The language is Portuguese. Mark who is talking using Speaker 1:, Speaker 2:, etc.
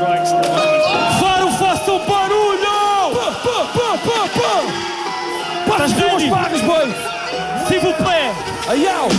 Speaker 1: strikes at the moment.
Speaker 2: Faro, façam barulho!
Speaker 3: Para as duas barras, boi!
Speaker 2: S'il vous plaît!
Speaker 3: Ayau!